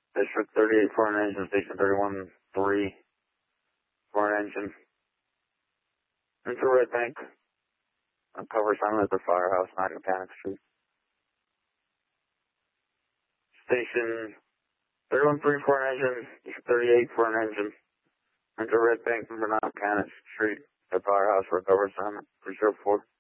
District 38 for an engine, Station 31-3 for an engine. Into Red Bank. Cover assignment at the firehouse, 9 Mechanic Street. Station 31-3 for an engine, Station 38 for an engine. Into Red Bank, number 9 Mechanic Street, the firehouse for cover assignment, 304.